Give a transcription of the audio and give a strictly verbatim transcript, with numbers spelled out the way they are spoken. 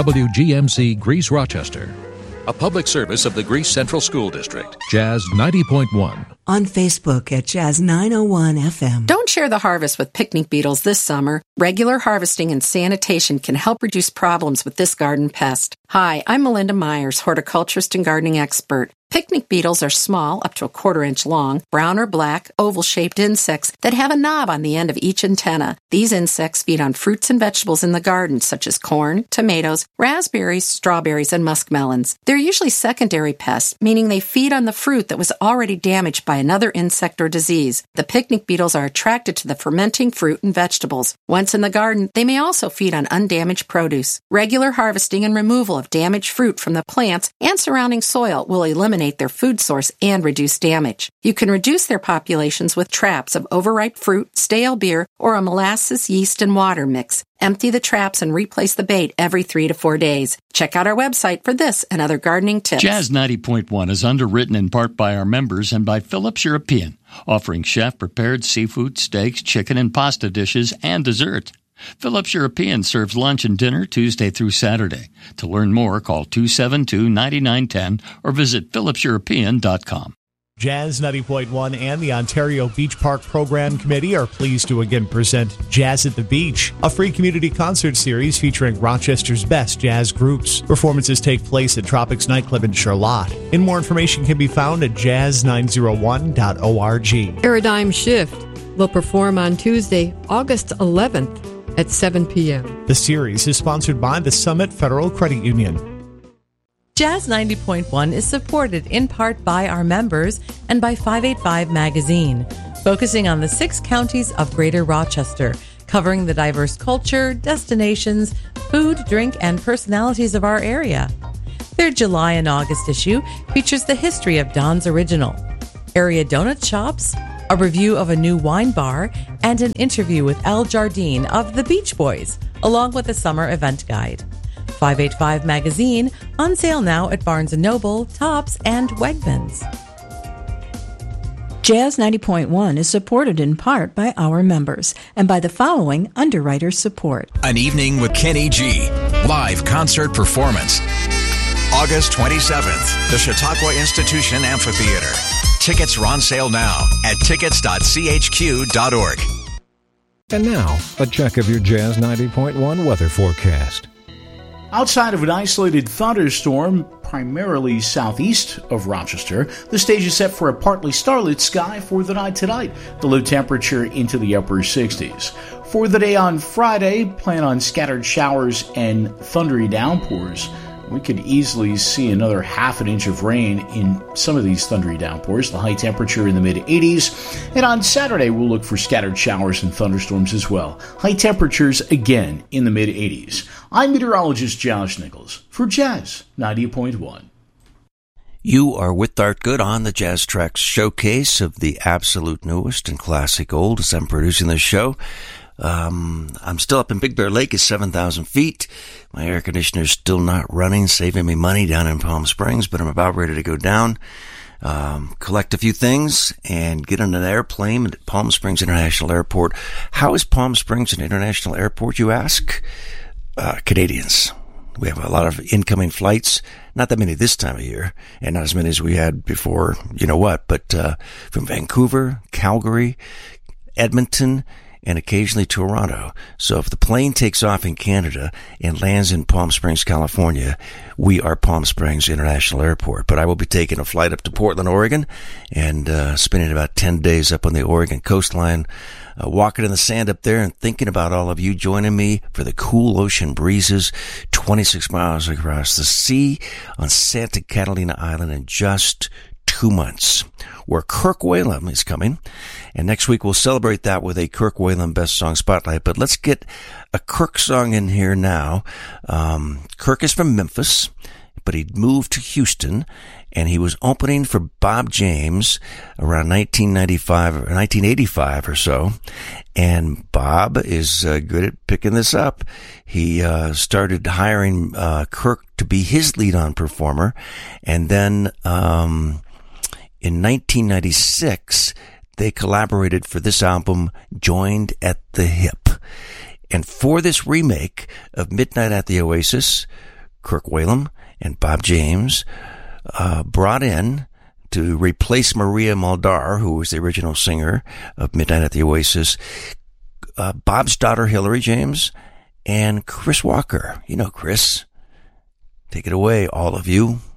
W G M C Greece Rochester. A public service of the Greece Central School District. Jazz ninety point one. On Facebook at Jazz nine oh one F M. Don't share the harvest with picnic beetles this summer. Regular harvesting and sanitation can help reduce problems with this garden pest. Hi, I'm Melinda Myers, horticulturist and gardening expert. Picnic beetles are small, up to a quarter inch long, brown or black, oval-shaped insects that have a knob on the end of each antenna. These insects feed on fruits and vegetables in the garden, such as corn, tomatoes, raspberries, strawberries, and muskmelons. They're usually secondary pests, meaning they feed on the fruit that was already damaged by another insect or disease. The picnic beetles are attracted to the fermenting fruit and vegetables. Once in the garden, they may also feed on undamaged produce. Regular harvesting and removal of damaged fruit from the plants and surrounding soil will eliminate their food source and reduce damage. You can reduce their populations with traps of overripe fruit, stale beer, or a molasses, yeast, and water mix. Empty the traps and replace the bait every three to four days. Check out our website for this and other gardening tips. Jazz ninety point one is underwritten in part by our members and by Phillips European, offering chef-prepared seafood, steaks, chicken, and pasta dishes, and dessert. Phillips European serves lunch and dinner Tuesday through Saturday. To learn more, call two seven two, nine nine one zero or visit phillips european dot com. Jazz ninety point one and the Ontario Beach Park Program Committee are pleased to again present Jazz at the Beach, a free community concert series featuring Rochester's best jazz groups. Performances take place at Tropics Nightclub in Charlotte. And more information can be found at jazz nine oh one dot org. Paradigm Shift will perform on Tuesday, August eleventh at seven p.m. The series is sponsored by the Summit Federal Credit Union. Jazz ninety point one is supported in part by our members and by five eighty-five Magazine, focusing on the six counties of Greater Rochester, covering the diverse culture, destinations, food, drink, and personalities of our area. Their July and August issue features the history of Don's Original, area donut shops, a review of a new wine bar, and an interview with Al Jardine of the Beach Boys, along with a summer event guide. five eighty-five Magazine, on sale now at Barnes and Noble, Tops, and Wegmans. Jazz ninety point one is supported in part by our members and by the following underwriter support. An Evening with Kenny G. Live concert performance. August twenty-seventh, the Chautauqua Institution Amphitheater. Tickets are on sale now at tickets dot c h q dot org. And now, a check of your Jazz ninety point one weather forecast. Outside of an isolated thunderstorm, primarily southeast of Rochester, the stage is set for a partly starlit sky for the night tonight. The low temperature into the upper sixties. For the day on Friday, plan on scattered showers and thundery downpours. We could easily see another half an inch of rain in some of these thundery downpours. The high temperature in the mid-eighties. And on Saturday, we'll look for scattered showers and thunderstorms as well. High temperatures again in the mid-eighties. I'm meteorologist Josh Nichols for Jazz ninety point one. You are with Art Good on the Jazz Tracks showcase of the absolute newest and classic old as I'm producing this show. Um, I'm still up in Big Bear Lake at seven thousand feet. My air conditioner's still not running, saving me money down in Palm Springs, but I'm about ready to go down, um, collect a few things, and get on an airplane at Palm Springs International Airport. How is Palm Springs an international airport, you ask? Uh, Canadians. We have a lot of incoming flights, not that many this time of year, and not as many as we had before, you know what, but uh, from Vancouver, Calgary, Edmonton, and occasionally Toronto. So if the plane takes off in Canada and lands in Palm Springs, California, we are Palm Springs International Airport. But I will be taking a flight up to Portland, Oregon, and uh, spending about ten days up on the Oregon coastline, uh, walking in the sand up there and thinking about all of you joining me for the cool ocean breezes, twenty-six miles across the sea on Santa Catalina Island in just two months, where Kirk Whalum is coming. And next week we'll celebrate that with a Kirk Whalum Best Song Spotlight. But let's get a Kirk song in here now. Um, Kirk is from Memphis, but he moved to Houston, and he was opening for Bob James around nineteen ninety-five or nineteen eighty-five or so. And Bob is uh, good at picking this up. He uh, started hiring uh, Kirk to be his lead-on performer, and then um, in nineteen ninety-six, they collaborated for this album, Joined at the Hip. And for this remake of Midnight at the Oasis, Kirk Whalum and Bob James, uh, brought in to replace Maria Muldaur, who was the original singer of Midnight at the Oasis, uh, Bob's daughter Hillary James, and Chris Walker. You know Chris. Take it away, all of you.